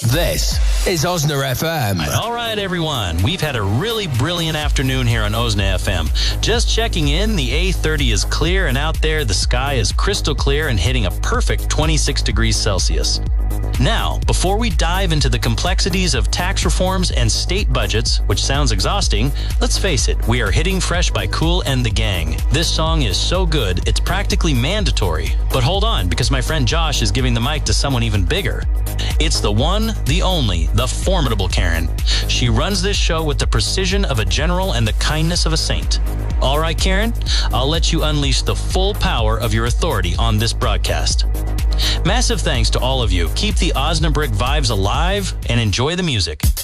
This is Osna FM. All right, everyone. We've had a really brilliant afternoon here on Osna FM. Just checking in, the A30 is clear, and out there, the sky is crystal clear and hitting a perfect 26 degrees Celsius. Now, before we dive into the complexities of tax reforms and state budgets, which sounds exhausting, let's face it, we are hitting fresh by Kool and the Gang. This song is so good, it's practically mandatory. But hold on, because my friend Josh is giving the mic to someone even bigger. It's the one, the only, the formidable Karen. She runs this show with the precision of a general and the kindness of a saint. All right, Karen, I'll let you unleash the full power of your authority on this broadcast. Massive thanks to all of you. Keep the Osnabrick vibes alive and enjoy the music.